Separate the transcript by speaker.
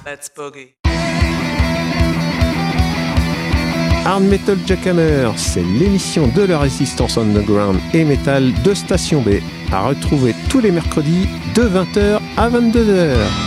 Speaker 1: Let's boogie.
Speaker 2: Hard Metal Jackhammer, c'est l'émission de la résistance underground et metal de Station B, à retrouver tous les mercredis de 20h à 22h.